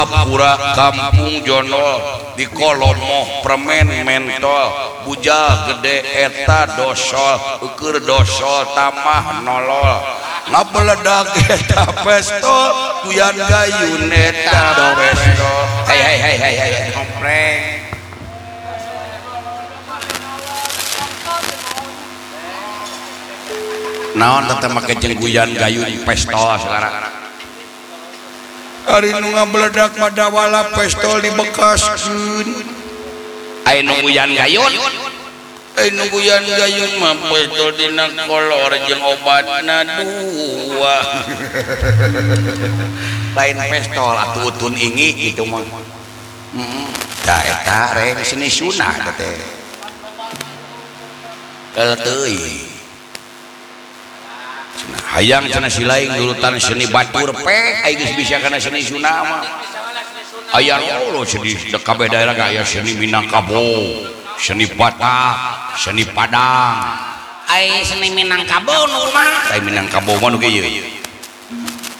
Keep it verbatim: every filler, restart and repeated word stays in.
pura Kampung Jono di Kolomoh permen mentol bujal gede eta dosol ukur dosol tamah nolol ngabeledak eta pesto kuyan gayun eta pesto hei hei hei hei hei kompleng naon tetep make jeung guyan gayun pesto saudara ari nu ngabeledak madawala pistol dibekaskeun aya nu guyan gayun aya nu guyan gayun mah pistol dina kolor jeung obatna dua lain pistol atuh utun ingi kitu mah heeh da eta reng seni sunah teh el teuing hayang cenah silaing dulutan seni batur pek aya geus bisa kana seni sunah mah aya lo seni kabeh daerah aya seni Minangkabau seni Batak seni Padang aya seni Minangkabau nu mah aya Minangkabau mah nu kieu